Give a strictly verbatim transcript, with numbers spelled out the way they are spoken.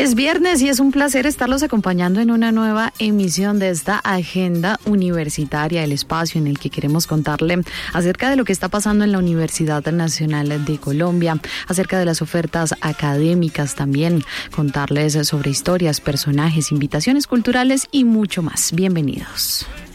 Es viernes y es un placer estarlos acompañando en una nueva emisión de esta agenda universitaria, el espacio en el que queremos contarle acerca de lo que está pasando en la Universidad Nacional de Colombia, acerca de las ofertas académicas también, contarles sobre historias, personajes, invitaciones culturales y mucho más. Bienvenidos.